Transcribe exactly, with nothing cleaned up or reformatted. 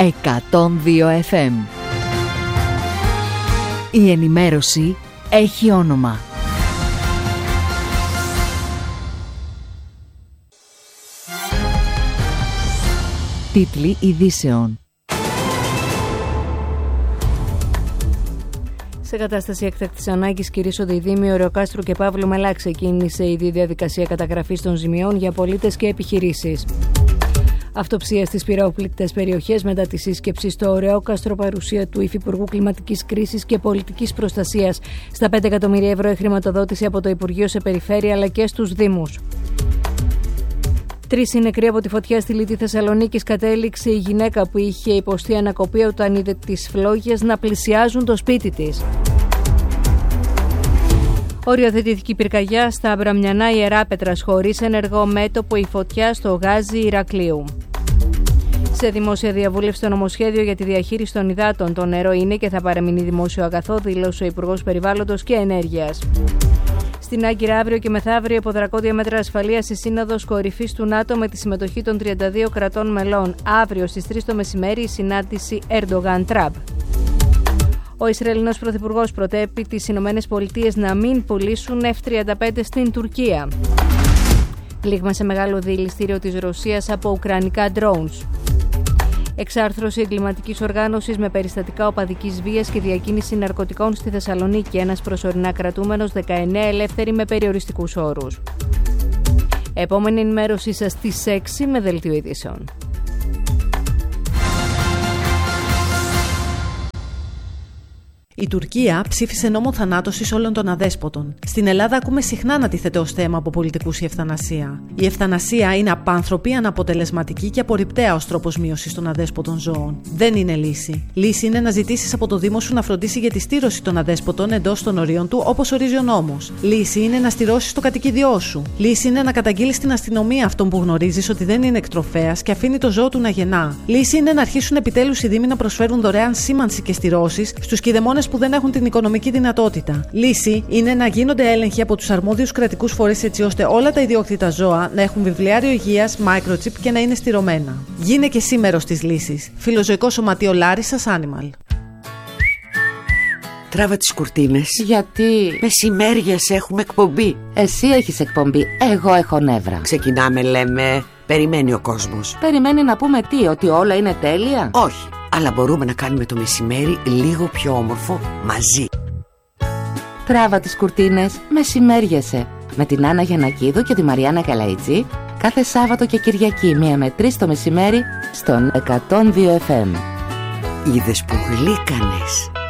εκατόν δύο εφ εμ. Η ενημέρωση έχει όνομα. Τίτλοι ειδήσεων. Σε κατάσταση έκτακτης ανάγκης κηρύσσονται οι Δήμοι Ωρεοκάστρου και Παύλου Μελά. Ξεκίνησε η διαδικασία καταγραφής των ζημιών για πολίτες και επιχειρήσεις. Αυτοψία στις πυρεοπλήκτες περιοχές μετά τη σύσκεψη στο Ωρεόκαστρο, παρουσία του Υφυπουργού Κλιματικής Κρίσης και Πολιτικής Προστασίας. Στα πέντε εκατομμύρια ευρώ η χρηματοδότηση από το Υπουργείο σε περιφέρεια αλλά και στους Δήμους. Τρεις είναι νεκροί από τη φωτιά στη Λίτη Θεσσαλονίκης. Κατέληξε η γυναίκα που είχε υποστεί ανακοπή όταν είδε τις φλόγες να πλησιάζουν το σπίτι της. Οριοθετήθηκε η πυρκαγιά στα Αμπραμιανά Ιεράπετρας χωρίς ενεργό μέτωπο η φωτιά στο Γάζι Ηρακλείου. Σε δημόσια διαβούλευση το νομοσχέδιο για τη διαχείριση των υδάτων. Το νερό είναι και θα παραμείνει δημόσιο αγαθό, δήλωσε ο Υπουργός Περιβάλλοντος και Ενέργειας. Στην Άγκυρα αύριο και μεθαύριο υπό δρακόντια μέτρα ασφαλείας η Σύνοδος Κορυφής του ΝΑΤΟ με τη συμμετοχή των τριάντα δύο κρατών μελών. Αύριο στις τρεις το μεσημέρι η συνάντηση Ερντογάν-Τραμπ. Ο Ισραηλινός Πρωθυπουργός προτέπει τις Ηνωμένες Πολιτείες να μην πουλήσουν εφ τριάντα πέντε στην Τουρκία. Πλήγμα σε μεγάλο διελιστήριο της Ρωσίας από ουκρανικά drones. Εξάρθρωση εγκληματικής οργάνωσης με περιστατικά οπαδικής βίας και διακίνηση ναρκωτικών στη Θεσσαλονίκη. Ένας προσωρινά κρατούμενος, δεκαεννέα ελεύθεροι με περιοριστικούς όρους. Επόμενη ενημέρωσή σας στις έξι με δελτίο ειδήσεων. Η Τουρκία ψήφισε νόμο θανάτωσης όλων των αδέσποτων. Στην Ελλάδα ακούμε συχνά να τίθεται ως θέμα από πολιτικούς η ευθανασία. Η ευθανασία είναι απάνθρωπη, αναποτελεσματική και απορριπταία ως τρόπος μείωσης των αδέσποτων ζώων. Δεν είναι λύση. Λύση είναι να ζητήσεις από το Δήμο σου να φροντίσει για τη στήρωση των αδέσποτων εντός των ορίων του, όπως ορίζει ο νόμος. Λύση είναι να στηρώσεις το κατοικίδιό σου. Λύση είναι να καταγγείλεις στην αστυνομία αυτόν που γνωρίζεις ότι δεν είναι εκτροφέας και αφήνει το ζώο του να γεννά. Λύση είναι να αρχίσουν επιτέλους οι Δήμοι να προσφέρουν δωρεάν σήμανση και στηρώσεις στους κηδεμόνες που δεν έχουν την οικονομική δυνατότητα. Λύση είναι να γίνονται έλεγχοι από τους αρμόδιους κρατικούς φορείς έτσι ώστε όλα τα ιδιόκτητα ζώα να έχουν βιβλιάριο υγείας, microchip και να είναι στηρωμένα. Γίνε και εσύ μέρος της λύσης. Φιλοζωικό Σωματείο Λάρισσας Animal. Τράβα τις κουρτίνες. Γιατί? Μεσημέριες έχουμε εκπομπή. Εσύ έχεις εκπομπή, εγώ έχω νεύρα. Ξεκινάμε λέμε, περιμένει ο κόσμος. Περιμένει να πούμε τι, ότι όλα είναι τέλεια? Όχι, αλλά μπορούμε να κάνουμε το μεσημέρι λίγο πιο όμορφο μαζί. Τράβα τις κουρτίνες, μεσημέριεσαι. Με την Άννα Γιαννακίδου και τη Μαριάννα Καλαϊτζή κάθε Σάββατο και Κυριακή μία με τρεις το μεσημέρι στον εκατόν δύο εφ εμ. Είδες που γλύκανες.